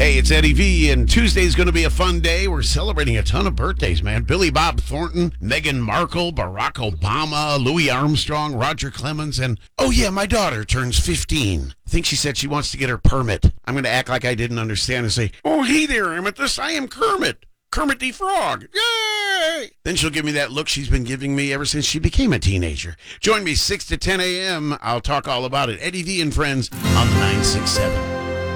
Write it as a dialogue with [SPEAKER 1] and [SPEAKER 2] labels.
[SPEAKER 1] Hey, it's Eddie V, and Tuesday's going to be a fun day. We're celebrating a ton of birthdays, man. Billy Bob Thornton, Meghan Markle, Barack Obama, Louis Armstrong, Roger Clemens, and, oh yeah, my daughter turns 15. I think she said she wants to get her permit. I'm going to act like I didn't understand and say, oh, hey there, Amethyst, I am Kermit. Kermit the Frog. Yay! Then she'll give me that look she's been giving me ever since she became a teenager. Join me 6 to 10 a.m. I'll talk all about it. Eddie V and Friends on the 967.